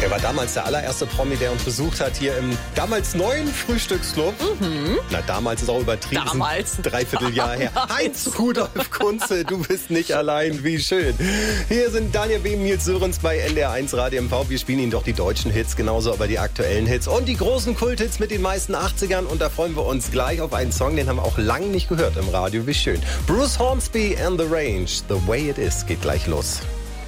Der war damals der allererste Promi, der uns besucht hat hier im damals neuen Frühstücksclub. Na, damals ist auch übertrieben. Damals. Dreivierteljahr her. Heinz Rudolf Kunze, du bist nicht allein. Wie schön. Hier sind Daniel Behm, Nils Sörensen bei NDR1 Radio MV. Wir spielen Ihnen doch die deutschen Hits, genauso aber die aktuellen Hits und die großen Kulthits mit den meisten 80ern. Und da freuen wir uns gleich auf einen Song, den haben wir auch lange nicht gehört im Radio. Wie schön. Bruce Hornsby and the Range. The Way It Is geht gleich los.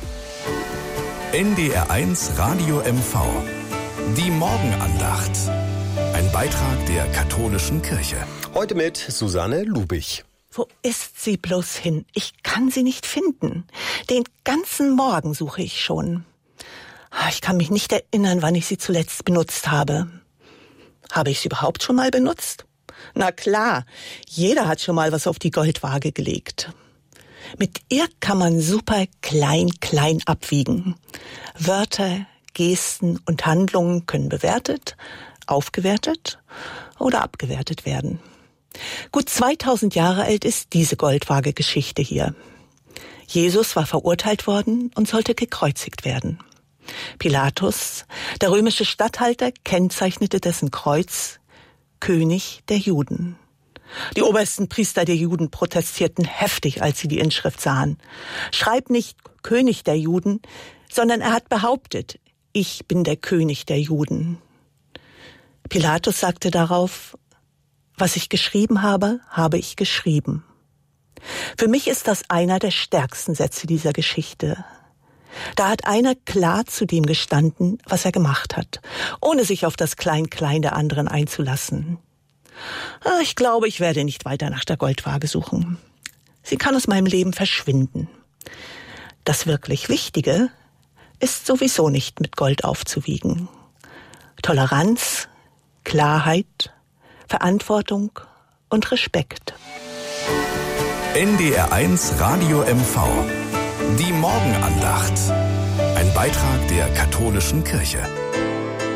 NDR1 Radio MV. Die Morgenandacht. Ein Beitrag der katholischen Kirche. Heute mit Susanne Lubich. Wo ist sie bloß hin? Ich kann sie nicht finden. Den ganzen Morgen suche ich schon. Ich kann mich nicht erinnern, wann ich sie zuletzt benutzt habe. Habe ich sie überhaupt schon mal benutzt? Na klar, jeder hat schon mal was auf die Goldwaage gelegt. Mit ihr kann man super klein abwiegen. Wörter, Gesten und Handlungen können bewertet, aufgewertet oder abgewertet werden. Gut 2000 Jahre alt ist diese Goldwaage-Geschichte hier. Jesus war verurteilt worden und sollte gekreuzigt werden. Pilatus, der römische Statthalter, kennzeichnete dessen Kreuz König der Juden. Die obersten Priester der Juden protestierten heftig, als sie die Inschrift sahen. Schreib nicht König der Juden, sondern er hat behauptet, ich bin der König der Juden. Pilatus sagte darauf, was ich geschrieben habe, habe ich geschrieben. Für mich ist das einer der stärksten Sätze dieser Geschichte. Da hat einer klar zu dem gestanden, was er gemacht hat, ohne sich auf das Klein-Klein der anderen einzulassen. Ich glaube, ich werde nicht weiter nach der Goldwaage suchen. Sie kann aus meinem Leben verschwinden. Das wirklich Wichtige ist sowieso nicht mit Gold aufzuwiegen. Toleranz, Klarheit, Verantwortung und Respekt. NDR1 Radio MV. Die Morgenandacht. Ein Beitrag der katholischen Kirche.